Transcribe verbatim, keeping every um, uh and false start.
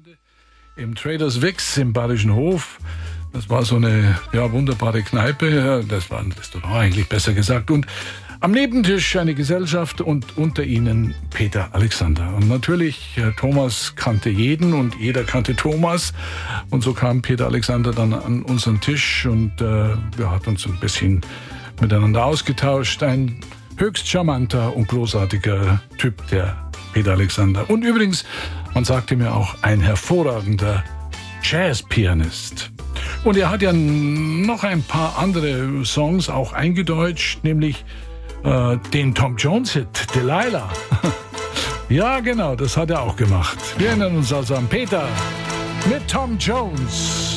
im Traders Wix im Bayerischen Hof. Das war so eine ja, wunderbare Kneipe. Das war ein Restaurant eigentlich, besser gesagt. Und am Nebentisch eine Gesellschaft und unter ihnen Peter Alexander. Und natürlich, Thomas kannte jeden und jeder kannte Thomas. Und so kam Peter Alexander dann an unseren Tisch und äh, wir hatten uns ein bisschen miteinander ausgetauscht. Ein höchst charmanter und großartiger Typ, der Peter Alexander. Und übrigens, man sagte mir auch, ein hervorragender Jazzpianist. Und er hat ja noch ein paar andere Songs auch eingedeutscht, nämlich äh, den Tom Jones-Hit, Delilah. Ja, genau, das hat er auch gemacht. Wir erinnern uns also an Peter mit Tom Jones.